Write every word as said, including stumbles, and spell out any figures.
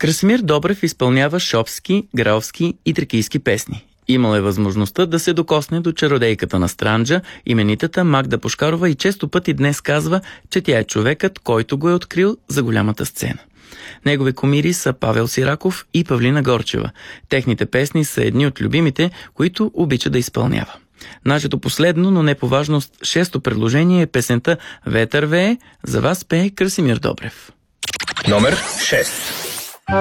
Красимир Добрев изпълнява шопски, гралски и тракийски песни. Имал е възможността да се докосне до чародейката на Странджа, именитата Магда Пушкарова, и често пъти днес казва, че тя е човекът, който го е открил за голямата сцена. Негови кумири са Павел Сираков и Павлина Горчева. Техните песни са едни от любимите, които обича да изпълнява. Нашето последно, но не по важност, шесто предложение е песента «Ветър вее», за вас пее Красимир Добрев. Номер шест.